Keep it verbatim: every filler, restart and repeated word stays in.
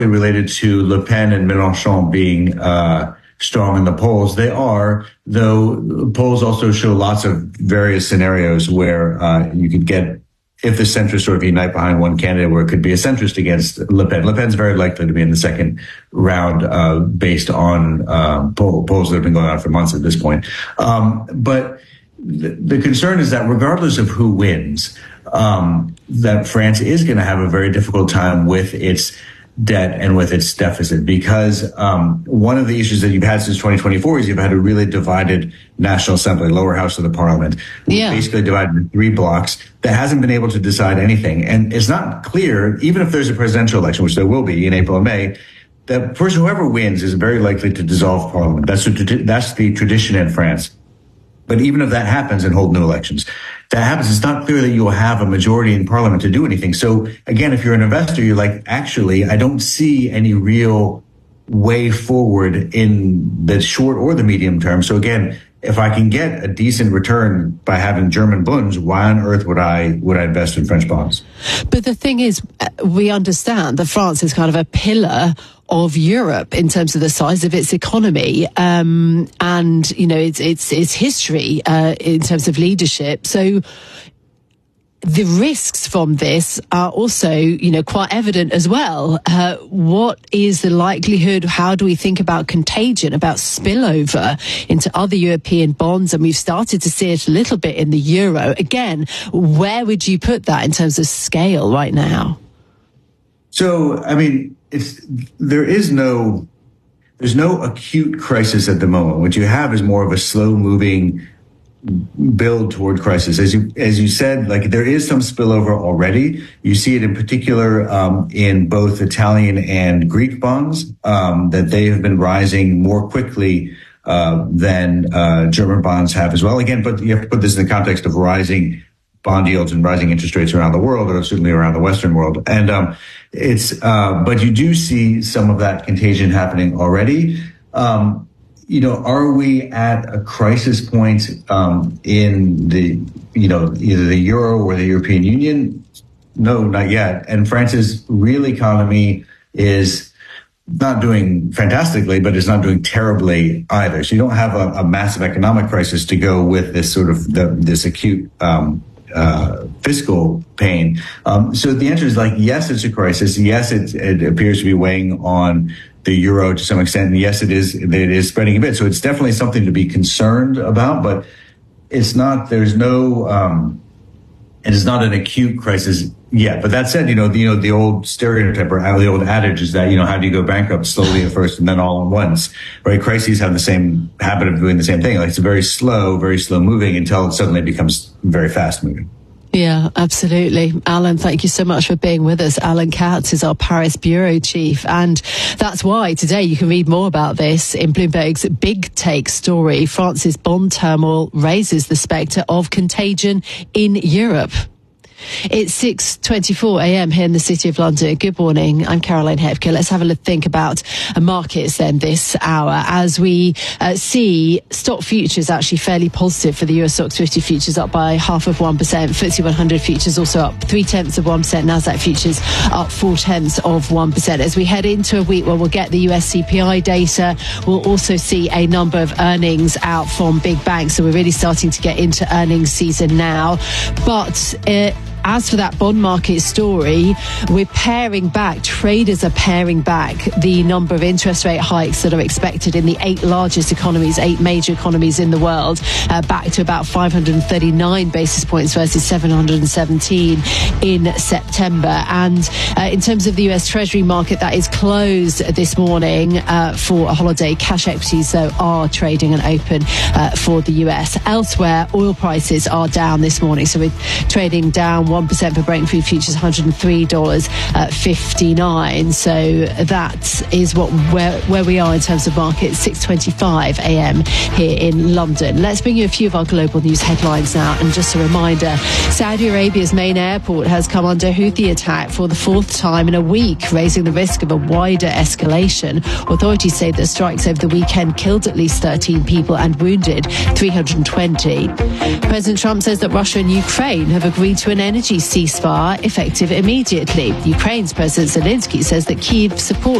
related to Le Pen and Mélenchon being uh, strong in the polls. They are, though polls also show lots of various scenarios where uh, you could get, if the centrists sort of unite behind one candidate, where it could be a centrist against Le Pen. Le Pen's very likely to be in the second round, uh, based on uh, poll, polls that have been going on for months at this point. Um, but the, the concern is that regardless of who wins, um, that France is going to have a very difficult time with its debt and with its deficit, because um, one of the issues that you've had since twenty twenty-four is you've had a really divided National Assembly, lower house of the parliament, yeah. basically divided into three blocks that hasn't been able to decide anything. And it's not clear, even if there's a presidential election, which there will be in April and May, that person, whoever wins, is very likely to dissolve parliament. That's the, that's the tradition in France. But even if that happens and hold new elections, that happens, it's not clear that you will have a majority in parliament to do anything. So again, if you're an investor, you're like, actually, I don't see any real way forward in the short or the medium term. So again, if I can get a decent return by having German bunds, why on earth would I would I invest in French bonds? But the thing is, we understand that France is kind of a pillar of Europe in terms of the size of its economy, um, and you know its its its history uh, in terms of leadership. So the risks from this are also, you know, quite evident as well. Uh, what is the likelihood? How do we think about contagion, about spillover into other European bonds? And we've started to see it a little bit in the euro. Again, where would you put that in terms of scale right now? So, I mean, it's, there is no, there's no acute crisis at the moment. What you have is more of a slow moving build toward crisis. As you, as you said, like there is some spillover already. You see it in particular, um, in both Italian and Greek bonds, um, that they have been rising more quickly, uh, than, uh, German bonds have as well. Again, but you have to put this in the context of rising bond yields and rising interest rates around the world, or certainly around the Western world. And, um, it's, uh, but you do see some of that contagion happening already. Um, You know, are we at a crisis point um, in the, you know, either the euro or the European Union? No, not yet. And France's real economy is not doing fantastically, but it's not doing terribly either. So you don't have a, a massive economic crisis to go with this sort of the, this acute um, uh, fiscal pain. Um, so the answer is like, yes, it's a crisis. Yes, it, it appears to be weighing on the euro to some extent. And yes, it is, it is spreading a bit. So it's definitely something to be concerned about, but it's not, there's no, um, it is not an acute crisis yet. But that said, you know, the, you know, the old stereotype or the old adage is that, you know, how do you go bankrupt? Slowly at first and then all at once, right? Crises have the same habit of doing the same thing. Like it's very slow, very slow moving until it suddenly becomes very fast moving. Yeah, absolutely. Alan, thank you so much for being with us. Alan Katz is our Paris bureau chief. And that's why today you can read more about this in Bloomberg's Big Take story. France's bond turmoil raises the spectre of contagion in Europe. It's six twenty-four a.m. here in the City of London. Good morning. I'm Caroline Hepke. Let's have a think about markets then this hour as we uh, see stock futures actually fairly positive for the Euro Stoxx fifty futures, up by half of one percent. F T S E one hundred futures also up three tenths of one percent. Nasdaq futures up four tenths of one percent. As we head into a week where we'll get the U S C P I data, we'll also see a number of earnings out from big banks. So we're really starting to get into earnings season now. But uh, as for that bond market story, we're paring back, traders are paring back the number of interest rate hikes that are expected in the eight largest economies, eight major economies in the world, uh, back to about five hundred thirty-nine basis points versus seven hundred seventeen in September. And uh, in terms of the U S Treasury market, that is closed this morning uh, for a holiday. Cash equities, though, are trading and open uh, for the U S. Elsewhere, oil prices are down this morning. So we're trading down one percent for Brent crude futures, one hundred three dollars fifty-nine. So that is what where where we are in terms of markets. Six twenty-five a.m. here in London. Let's bring you a few of our global news headlines now. And just a reminder, Saudi Arabia's main airport has come under Houthi attack for the fourth time in a week, raising the risk of a wider escalation. Authorities say that strikes over the weekend killed at least thirteen people and wounded three hundred twenty. President Trump says that Russia and Ukraine have agreed to an energy energy ceasefire effective immediately. Ukraine's President Zelensky says that Kyiv supports